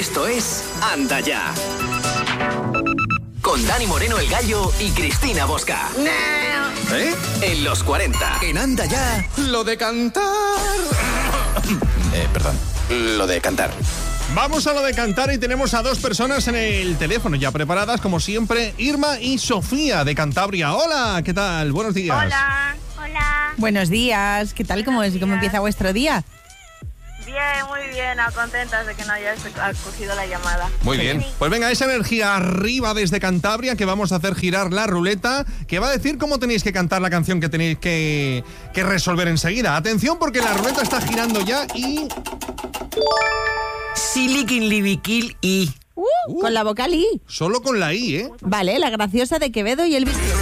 Esto es Anda Ya. Con Dani Moreno el Gallo y Cristina Bosca. ¿Eh? En los 40. En Anda Ya. Lo de cantar. Perdón. Lo de cantar. Vamos a lo de cantar y tenemos a dos personas en el teléfono ya preparadas, como siempre, Irma y Sofía de Cantabria. Hola, ¿qué tal? Buenos días. Hola. Buenos días, ¿qué tal? ¿Cómo empieza vuestro día? Bien, muy bien, contentas de que no hayas cogido la llamada. Muy bien. Pues venga, esa energía arriba desde Cantabria, que vamos a hacer girar la ruleta, que va a decir cómo tenéis que cantar la canción que tenéis que resolver enseguida. Atención, porque la ruleta está girando ya y... Silikin Libikil y... Con la vocal I. Solo con la I, ¿eh? Vale, la graciosa de Quevedo y el...